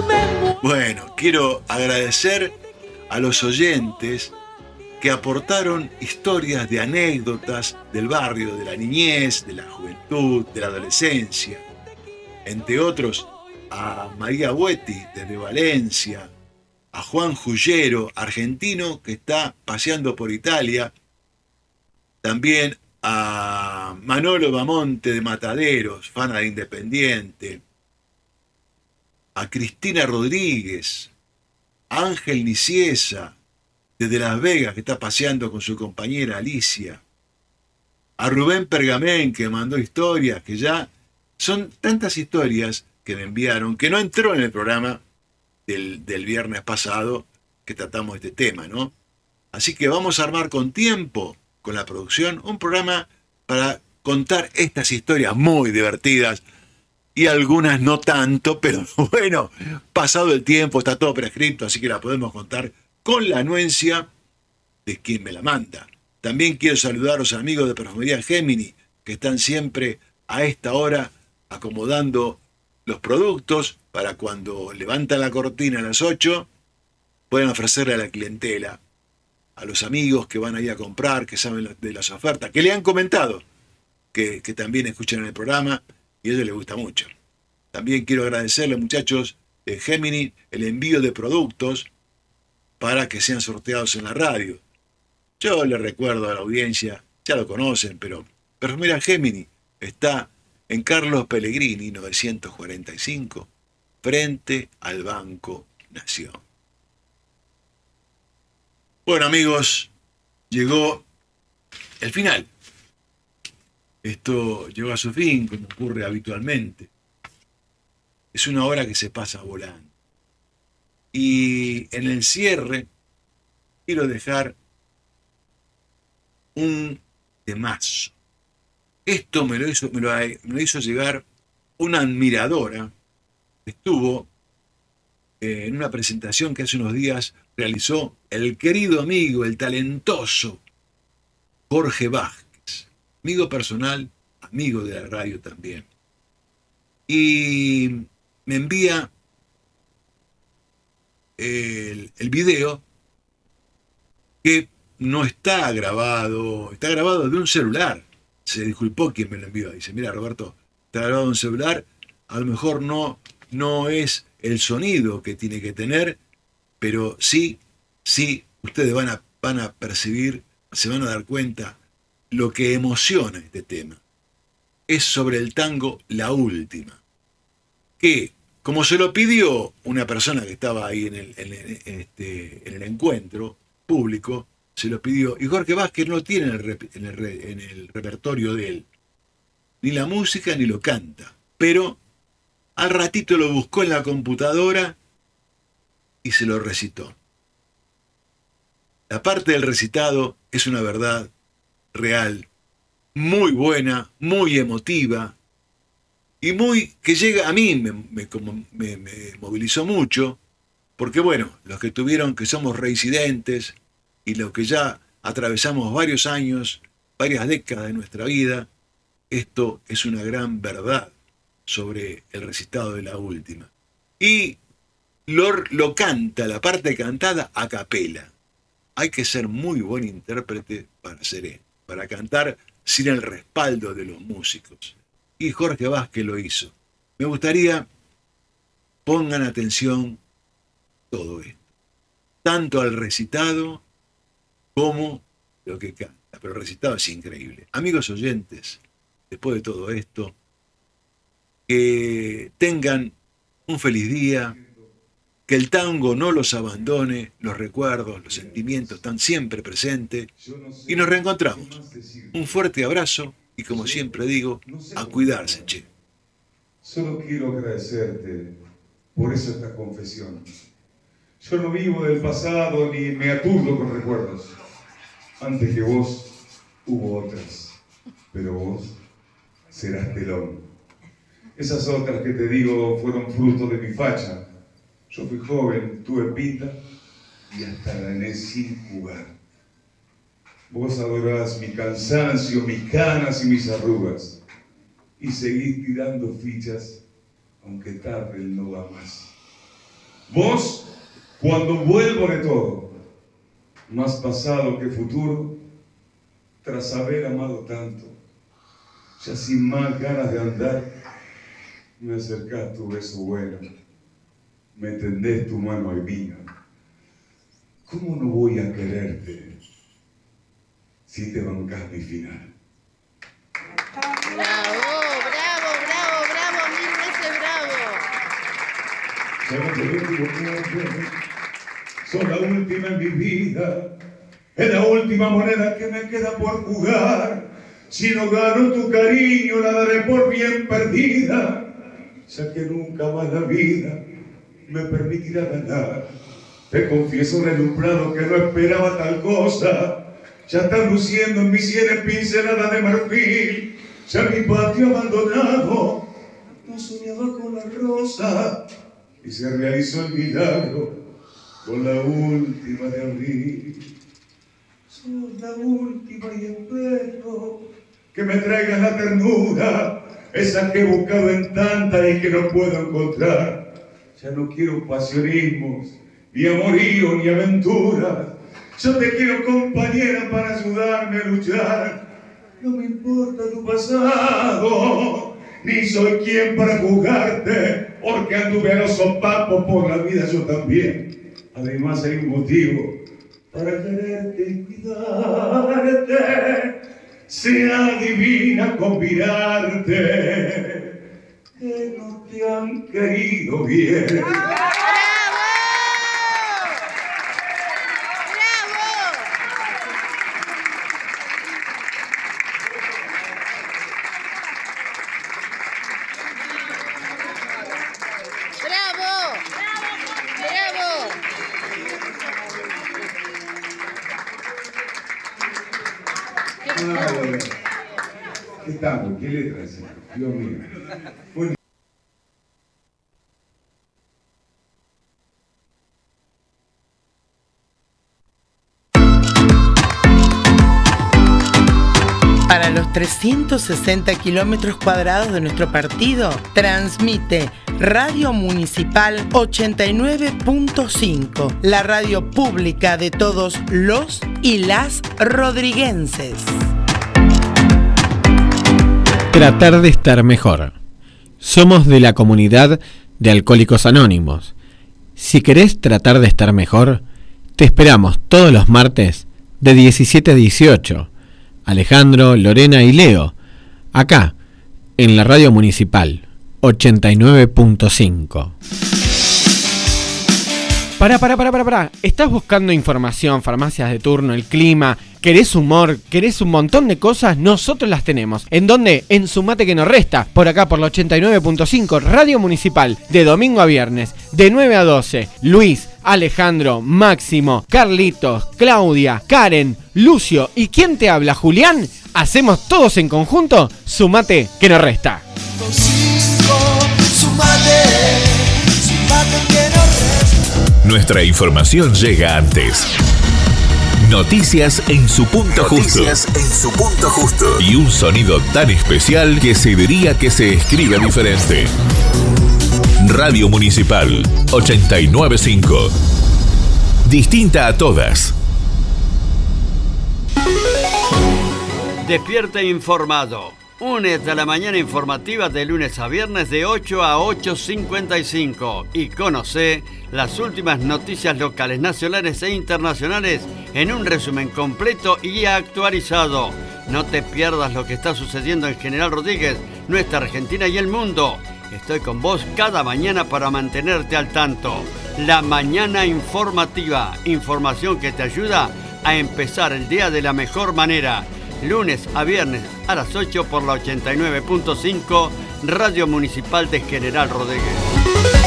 Bueno, quiero agradecer a los oyentes que aportaron historias de anécdotas del barrio, de la niñez, de la juventud, de la adolescencia. Entre otros, a María Buetti, desde Valencia, a Juan Jullero, argentino, que está paseando por Italia, también a Manolo Bamonte de Mataderos, fana de Independiente, a Cristina Rodríguez, a Ángel Niciesa, desde Las Vegas, que está paseando con su compañera Alicia, a Rubén Pergamén, que mandó historias, que ya son tantas historias que me enviaron, que no entró en el programa del viernes pasado que tratamos este tema, ¿no? Así que vamos a armar con tiempo, con la producción, un programa para contar estas historias muy divertidas y algunas no tanto, pero bueno, pasado el tiempo, está todo prescrito, así que la podemos contar con la anuencia de quien me la manda. También quiero saludar a los amigos de Perfumería Gemini, que están siempre a esta hora acomodando los productos para cuando levantan la cortina a las 8, pueden ofrecerle a la clientela, a los amigos que van ahí a comprar, que saben de las ofertas, que le han comentado, que también escuchan el programa y a ellos les gusta mucho. También quiero agradecerle, muchachos de Gemini, el envío de productos para que sean sorteados en la radio. Yo les recuerdo a la audiencia, ya lo conocen, pero Perfumería Gemini está en Carlos Pellegrini 945, frente al Banco Nación. Bueno, amigos, llegó el final. Esto llegó a su fin, como ocurre habitualmente. Es una hora que se pasa volando. Y en el cierre quiero dejar un temazo. Esto me lo hizo llegar una admiradora que estuvo en una presentación que hace unos días realizó el querido amigo, el talentoso Jorge Vázquez, amigo personal, amigo de la radio también. Y me envía el video que no está grabado, está grabado de un celular. Se disculpó quien me lo envió. Dice, mira Roberto, está grabado de un celular, a lo mejor no es el sonido que tiene que tener, pero sí, ustedes van a percibir, se van a dar cuenta lo que emociona este tema. Es sobre el tango La Última, que como se lo pidió una persona que estaba ahí en el encuentro público, se lo pidió, y Jorge Vázquez no tiene en el repertorio de él ni la música ni lo canta, pero al ratito lo buscó en la computadora y se lo recitó. La parte del recitado es una verdad real, muy buena, muy emotiva, y muy que llega a mí, me movilizó mucho, porque bueno, los que somos reincidentes y los que ya atravesamos varios años, varias décadas de nuestra vida, esto es una gran verdad sobre el recitado de La Última. Y lo canta, la parte cantada, a capela. Hay que ser muy buen intérprete para hacer esto, para cantar sin el respaldo de los músicos. Y Jorge Vázquez lo hizo. Me gustaría pongan atención todo esto, tanto al recitado como lo que canta. Pero el recitado es increíble. Amigos oyentes, después de todo esto, que tengan un feliz día, que el tango no los abandone, los recuerdos, los sentimientos están siempre presentes y nos reencontramos. Un fuerte abrazo y como siempre digo, a cuidarse, che. Solo quiero agradecerte por esta confesión. Yo no vivo del pasado ni me aturdo con recuerdos. Antes que vos hubo otras, pero vos serás telón. Esas otras que te digo fueron fruto de mi facha. Yo fui joven, tuve pinta y hasta gané sin jugar. Vos adorás mi cansancio, mis canas y mis arrugas. Y seguís tirando fichas, aunque tarde el no va más. Vos, cuando vuelvo de todo, más pasado que futuro, tras haber amado tanto, ya sin más ganas de andar, me acercás tu beso bueno, me tendés tu mano al mía. ¿Cómo no voy a quererte si te bancás mi final? ¡Bravo, bravo, bravo, bravo! ¡Mil veces bravo! Sos la última en mi vida, es la última moneda que me queda por jugar. Si no gano tu cariño, la daré por bien perdida, ya que nunca más la vida me permitirá ganar. Te confieso deslumbrado que no esperaba tal cosa. Ya están luciendo en mis sienes pinceladas de marfil. Ya mi patio abandonado no soñaba con la rosa, y se realizó el milagro con la última de abril. Sos la última y espero que me traigas la ternura, esa que he buscado en tanta y que no puedo encontrar. Ya no quiero pasionismos, ni amorío, ni aventuras. Yo te quiero compañera para ayudarme a luchar. No me importa tu pasado, ni soy quien para juzgarte, porque anduve a los sopapos por la vida yo también. Además hay un motivo para quererte y cuidarte. Sea divina con mirarte, que no te han querido bien. ¿Qué tango? ¿Qué letras? Dios mío. Bueno. Para los 360 kilómetros cuadrados de nuestro partido, transmite Radio Municipal 89.5, la radio pública de todos los y las rodriguenses. Tratar de estar mejor. Somos de la comunidad de Alcohólicos Anónimos. Si querés tratar de estar mejor, te esperamos todos los martes de 17 a 18. Alejandro, Lorena y Leo, acá, en la Radio Municipal 89.5. Pará. ¿Estás buscando información, farmacias de turno, el clima? ¿Querés humor? ¿Querés un montón de cosas? Nosotros las tenemos. ¿En dónde? En Sumate que nos resta. Por acá, por la 89.5, Radio Municipal, de domingo a viernes, de 9 a 12. Luis, Alejandro, Máximo, Carlitos, Claudia, Karen, Lucio y ¿quién te habla? Julián. Hacemos todos en conjunto Sumate que nos resta. Nuestra información llega antes. Noticias en su punto justo. Y un sonido tan especial que se diría que se escribe diferente. Radio Municipal 89.5. Distinta a todas. Despierta informado. Únete a la mañana informativa de lunes a viernes de 8 a 8:55 y conoce las últimas noticias locales, nacionales e internacionales en un resumen completo y actualizado. No te pierdas lo que está sucediendo en General Rodríguez, nuestra Argentina y el mundo. Estoy con vos cada mañana para mantenerte al tanto. La mañana informativa, información que te ayuda a empezar el día de la mejor manera. Lunes a viernes a las 8 por la 89.5, Radio Municipal de General Rodríguez.